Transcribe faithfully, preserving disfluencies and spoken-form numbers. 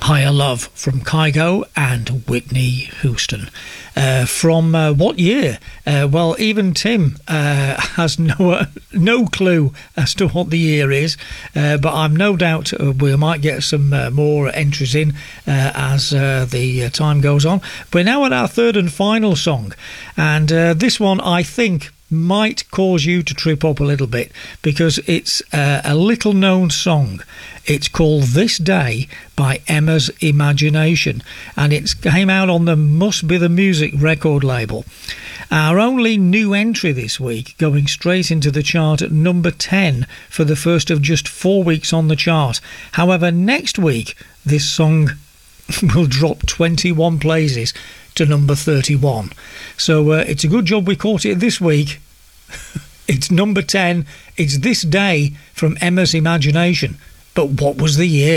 Higher Love from Kygo and Whitney Houston. Uh, from uh, what year? Uh, well, even Tim uh, has no uh, no clue as to what the year is, uh, but I'm no doubt uh, we might get some uh, more entries in uh, as uh, the uh, time goes on. We're now at our third and final song, and uh, this one I think might cause you to trip up a little bit because it's uh, a little known song. It's called This Day by Emma's Imagination, and it came out on the Must Be the Music record label. Our only new entry this week, going straight into the chart at number ten for the first of just four weeks on the chart. However, next week this song will drop twenty-one places to number thirty-one. So uh, it's a good job we caught it this week. It's number ten. It's This Day from Emma's Imagination. But what was the year?